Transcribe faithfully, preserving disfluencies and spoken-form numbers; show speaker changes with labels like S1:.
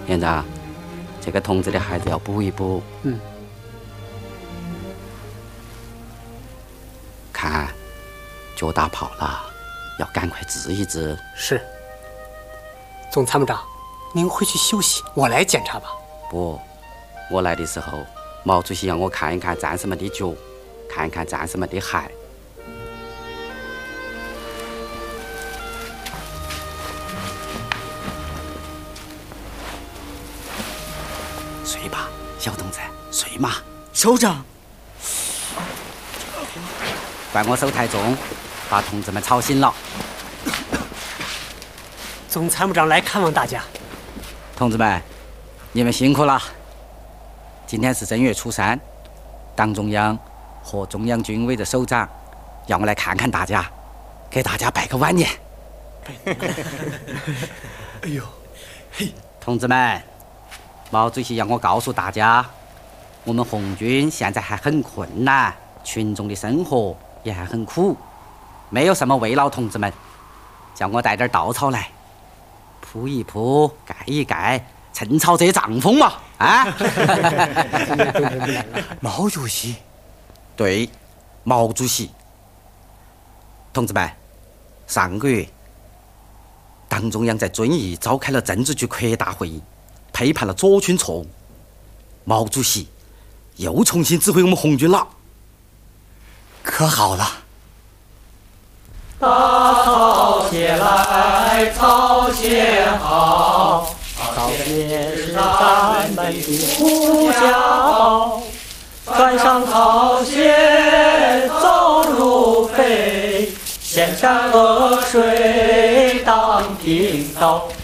S1: 连长，这个同志的孩子要补一补。
S2: 嗯。
S1: 看，脚打泡了，要赶快治一治。
S2: 是。总参谋长，您回去休息，我来检查吧。
S1: 不，我来的时候，毛主席让我看一看战士们的脚，看一看战士们的鞋。睡吧，小同志，睡嘛。
S3: 首长，
S1: 怪我手太重，把同志们吵醒了。
S2: 总参谋长来看望大家。
S1: 同志们，你们辛苦了。今天是正月初三，党中央和中央军委的首长让我来看看大家，给大家拜个晚年。
S3: 哎呦，嘿，
S1: 同志们，毛主席让我告诉大家，我们红军现在还很困难，群众的生活也还很苦，没有什么慰劳同志们，叫我带点稻草来，铺一铺，盖一盖，趁朝这帐篷嘛，啊！
S3: 毛主席，
S1: 对，毛主席。同志们，上个月，党中央在遵义召开了政治局扩大会议，批判了左倾错误。毛主席又重新指挥我们红军了，
S3: 可好了。
S4: 大草鞋来，草鞋好，草鞋是咱们的呼叫。穿上草鞋走路飞，千山恶水当平道。